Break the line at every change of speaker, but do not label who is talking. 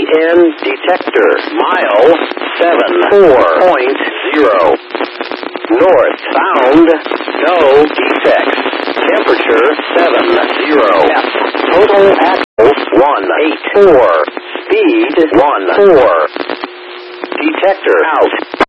EN detector. Mile 74.0. North bound. No defects. Temperature 70. Total axles 184. Speed 14. Detector out.